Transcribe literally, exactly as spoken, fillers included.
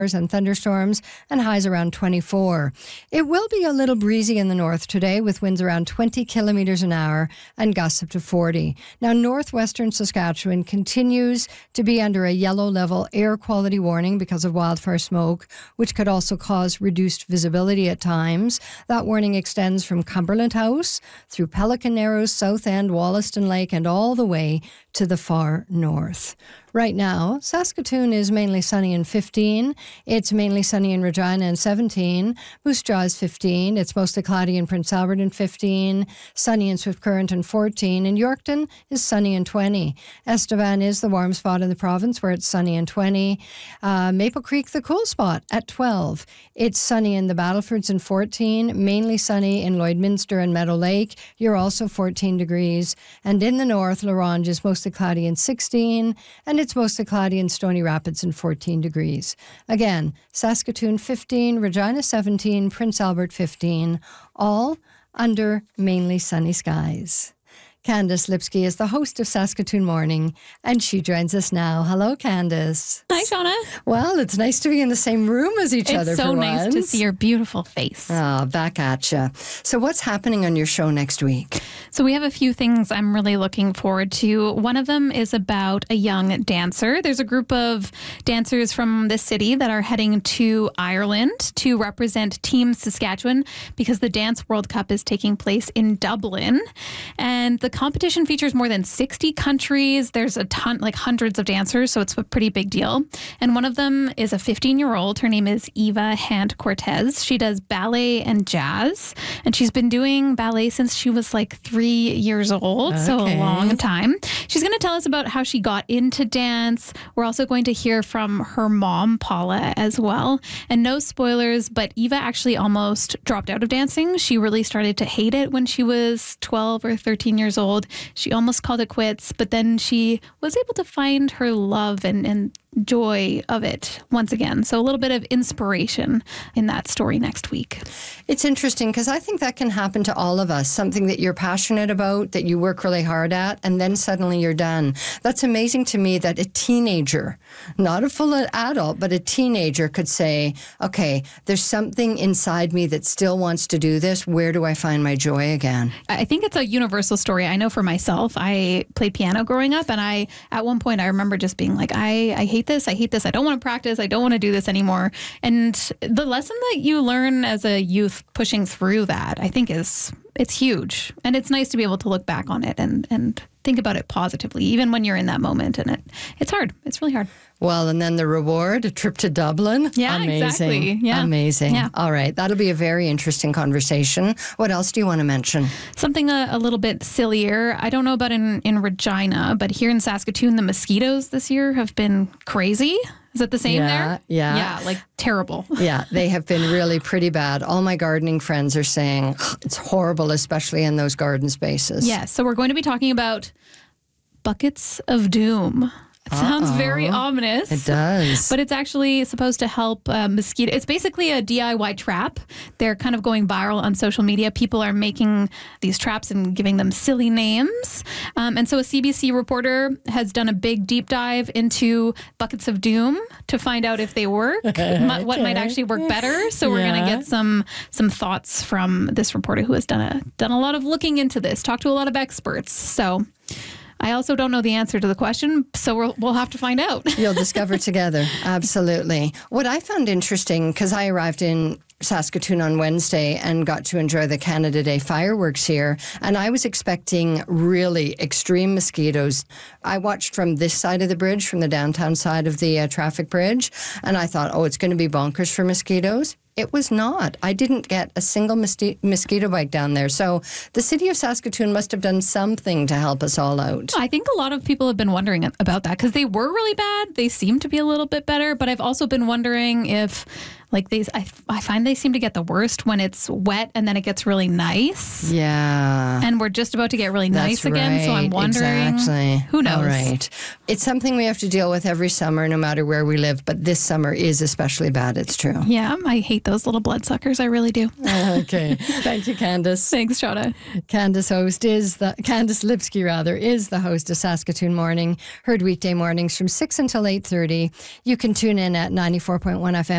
and thunderstorms and highs around twenty-four. It will be a little breezy in the north today with winds around twenty kilometers an hour and gusts up to forty. Now, northwestern Saskatchewan continues to be under a yellow level air quality warning because of wildfire smoke, which could also cause reduced visibility at times. That warning extends from Cumberland House through Pelican Narrows, South End, Wollaston Lake, and all the way to the far north. Right now, Saskatoon is mainly sunny and fifteen. It's mainly sunny in Regina and seventeen. Moose Jaw is fifteen. It's mostly cloudy in Prince Albert and fifteen. Sunny in Swift Current and fourteen. And Yorkton is sunny and twenty. Estevan is the warm spot in the province where it's sunny and twenty. Uh, Maple Creek, the cool spot at twelve. It's sunny in the Battlefords and fourteen. Mainly sunny in Lloydminster and Meadow Lake. You're also fourteen degrees. And in the north, La Ronge is mostly cloudy and sixteen. And it's mostly cloudy in Stony Rapids and fourteen degrees. Again, Saskatoon fifteen, Regina seventeen, Prince Albert fifteen, all under mainly sunny skies. Candace Lipsky is the host of Saskatoon Morning, and she joins us now. Hello, Candace. Hi, Shauna. Well, it's nice to be in the same room as each it's other so for nice once. to see your beautiful face. Oh, back at you. So what's happening on your show next week? So we have a few things I'm really looking forward to. One of them is about a young dancer. There's a group of dancers from the city that are heading to Ireland to represent Team Saskatchewan because the Dance World Cup is taking place in Dublin. And the competition features more than sixty countries. There's a ton, like hundreds of dancers, so it's a pretty big deal. And one of them is a fifteen-year-old. Her name is Eva Hand Cortez. She does ballet and jazz, and she's been doing ballet since she was like three years old, okay. So a long time. She's going to tell us about how she got into dance. We're also going to hear from her mom, Paula, as well. And no spoilers, but Eva actually almost dropped out of dancing. She really started to hate it when she was twelve or thirteen years old. She almost called it quits, but then she was able to find her love and, and joy of it once again. So a little bit of inspiration in that story next week. It's interesting because I think that can happen to all of us. Something that you're passionate about, that you work really hard at, and then suddenly you're done. That's amazing to me that a teenager, not a full adult, but a teenager could say, okay, there's something inside me that still wants to do this. Where do I find my joy again? I think it's a universal story. I know for myself, I played piano growing up, and I, at one point, I remember just being like, I, I hate this. I hate this. I don't want to practice. I don't want to do this anymore. And the lesson that you learn as a youth pushing through that, I think is, it's huge. And it's nice to be able to look back on it and, and think about it positively, even when you're in that moment. And it, it's hard. It's really hard. Well, and then the reward, a trip to Dublin. Yeah, amazing. exactly. Yeah. Amazing. Yeah. All right. That'll be a very interesting conversation. What else do you want to mention? Something a, a little bit sillier. I don't know about in, in Regina, but here in Saskatoon, the mosquitoes this year have been crazy. Is it the same yeah, there? Yeah. Yeah, like terrible. Yeah, they have been really pretty bad. All my gardening friends are saying it's horrible, especially in those garden spaces. Yes. Yeah, so we're going to be talking about buckets of doom. It sounds Uh-oh. very ominous. It does. But it's actually supposed to help uh, mosquito. It's basically a D I Y trap. They're kind of going viral on social media. People are making these traps and giving them silly names. Um, and so a C B C reporter has done a big deep dive into buckets of doom to find out if they work, okay. m- what might actually work better. So we're yeah. going to get some some thoughts from this reporter who has done a done a lot of looking into this, talked to a lot of experts. So I also don't know the answer to the question, so we'll, we'll have to find out. You'll discover together. Absolutely. What I found interesting, because I arrived in Saskatoon on Wednesday and got to enjoy the Canada Day fireworks here, and I was expecting really extreme mosquitoes. I watched from this side of the bridge, from the downtown side of the uh, traffic bridge, and I thought, oh, it's going to be bonkers for mosquitoes. It was not. I didn't get a single mosquito, mosquito bite down there. So the city of Saskatoon must have done something to help us all out. I think a lot of people have been wondering about that because they were really bad. They seem to be a little bit better. But I've also been wondering if, like, these, I, I find they seem to get the worst when it's wet and then it gets really nice. Yeah. And we're just about to get really That's nice again. Right. So I'm wondering. Exactly. Who knows? All right. It's something we have to deal with every summer, no matter where we live. But this summer is especially bad. It's true. Yeah. I hate those little bloodsuckers. I really do. Okay. Thank you, Candace. Thanks, Shauna. Candace host is the Candace Lipsky rather is the host of Saskatoon Morning. Heard weekday mornings from six until eight thirty. You can tune in at ninety-four point one F M.